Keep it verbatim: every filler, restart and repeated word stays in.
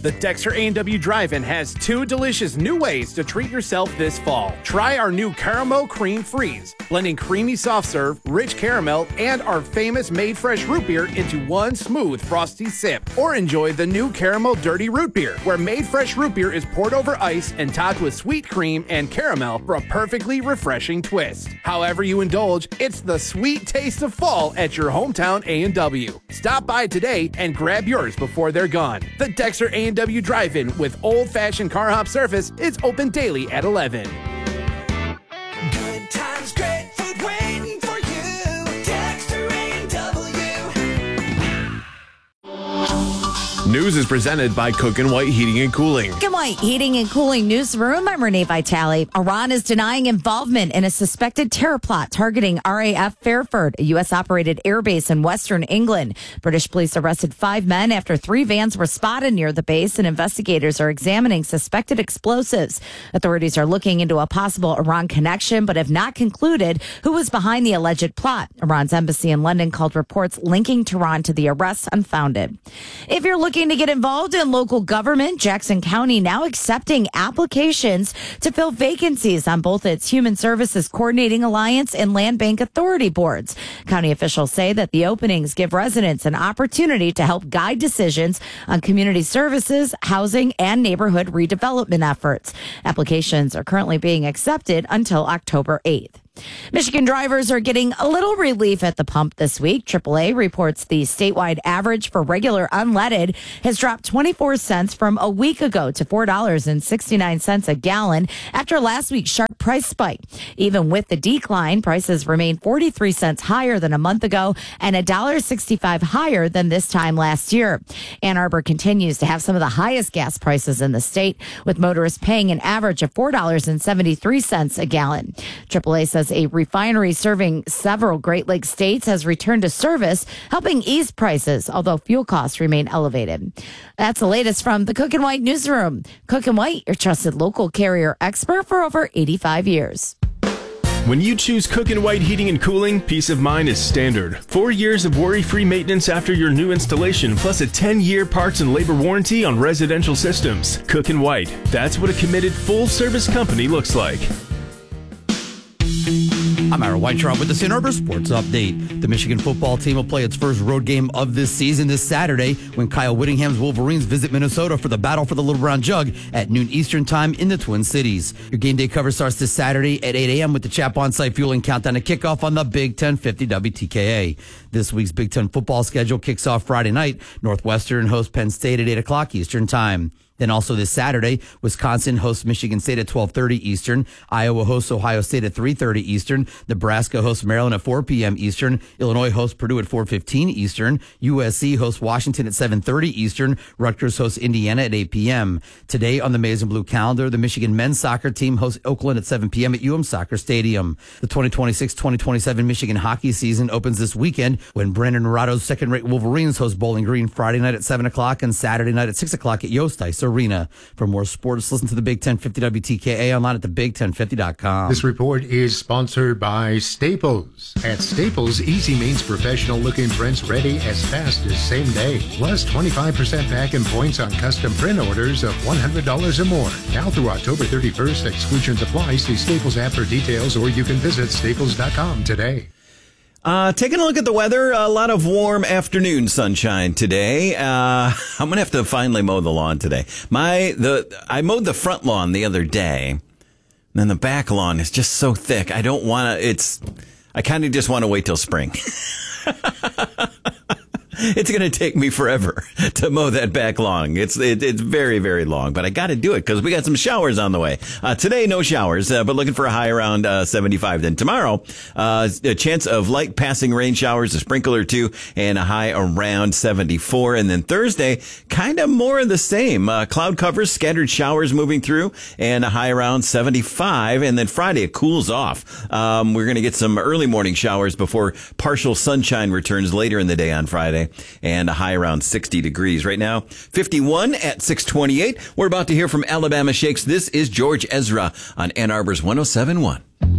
The Dexter A and W Drive-In has two delicious new ways to treat yourself this fall. Try our new Caramel Cream Freeze, blending creamy soft serve, rich caramel, and our famous made fresh root beer into one smooth frosty sip. Or enjoy the new Caramel Dirty Root Beer, where made fresh root beer is poured over ice and topped with sweet cream and caramel for a perfectly refreshing twist. However you indulge, it's the sweet taste of fall at your hometown A and W. Stop by today and grab yours before they're gone. The Dexter A and W Drive-In with old-fashioned car hop service is open daily at eleven. Good times, great food waiting for you. Dexter A and W. News is presented by Cook and White Heating and Cooling. Cook and White Heating and Cooling Newsroom. I'm Renee Vitale. Iran is denying involvement in a suspected terror plot targeting R A F Fairford, a U S-operated airbase in western England. British police arrested five men after three vans were spotted near the base, and investigators are examining suspected explosives. Authorities are looking into a possible Iran connection, but have not concluded who was behind the alleged plot. Iran's embassy in London called reports linking Tehran to the arrests unfounded. If you're looking to get involved in local government, Jackson County now accepting applications to fill vacancies on both its Human Services Coordinating Alliance and Land Bank Authority boards. County officials say that the openings give residents an opportunity to help guide decisions on community services, housing, and neighborhood redevelopment efforts. Applications are currently being accepted until October eighth. Michigan drivers are getting a little relief at the pump this week. triple A reports the statewide average for regular unleaded has dropped twenty-four cents from a week ago to four dollars and sixty-nine cents a gallon after last week's sharp price spike. Even with the decline, prices remain forty-three cents higher than a month ago and one dollar and sixty-five cents higher than this time last year. Ann Arbor continues to have some of the highest gas prices in the state, with motorists paying an average of four dollars and seventy-three cents a gallon. triple A says a refinery serving several Great Lakes states has returned to service, helping ease prices, although fuel costs remain elevated. That's the latest from the Cook and White Newsroom. Cook and White, your trusted local carrier expert for over eighty-five years. When you choose Cook and White Heating and Cooling, peace of mind is standard. Four years of worry-free maintenance after your new installation, plus a ten-year parts and labor warranty on residential systems. Cook and White, that's what a committed full-service company looks like. I'm Aaron Weintraub with the Ann Arbor Sports Update. The Michigan football team will play its first road game of this season this Saturday when Kyle Whittingham's Wolverines visit Minnesota for the battle for the Little Brown Jug at noon Eastern Time in the Twin Cities. Your game day coverage starts this Saturday at eight a.m. with the Chap On-Site Fueling Countdown to kickoff on the Big ten fifty W T K A. This week's Big Ten football schedule kicks off Friday night. Northwestern hosts Penn State at eight o'clock Eastern Time. Then also this Saturday, Wisconsin hosts Michigan State at twelve thirty Eastern. Iowa hosts Ohio State at three thirty Eastern. Nebraska hosts Maryland at four p.m. Eastern. Illinois hosts Purdue at four fifteen Eastern. U S C hosts Washington at seven thirty Eastern. Rutgers hosts Indiana at eight p.m. Today on the Maize and Blue calendar, the Michigan men's soccer team hosts Oakland at seven p.m. at U M Soccer Stadium. The twenty twenty-six twenty twenty-seven Michigan hockey season opens this weekend when Brandon Norado's second-rate Wolverines host Bowling Green Friday night at seven o'clock and Saturday night at six o'clock at Yost Ice Arena. For more sports, listen to the Big ten fifty W T K A online at the big ten fifty dot com. This report is sponsored by Staples. At Staples, easy means professional-looking prints ready as fast as same day. Plus twenty-five percent back in points on custom print orders of one hundred dollars or more. Now through October thirty-first, exclusions apply. See Staples app for details, or you can visit staples dot com today. Uh, taking a look at the weather, a lot of warm afternoon sunshine today. Uh, I'm going to have to finally mow the lawn today. My, the, I mowed the front lawn the other day, and then the back lawn is just so thick. I don't want to, it's, I kind of just want to wait till spring. It's going to take me forever to mow that back lawn. It's it, it's very, very long, but I got to do it because we got some showers on the way. Uh, today, no showers, uh, but looking for a high around uh, seventy-five. Then tomorrow, uh, a chance of light passing rain showers, a sprinkle or two, and a high around seventy-four. And then Thursday, kind of more of the same. Uh, cloud covers, scattered showers moving through, and a high around seventy-five. And then Friday, it cools off. Um, we're going to get some early morning showers before partial sunshine returns later in the day on Friday. And a high around sixty degrees. Right now, fifty-one at six twenty-eight. We're about to hear from Alabama Shakes. This is George Ezra on Ann Arbor's one oh seven point one.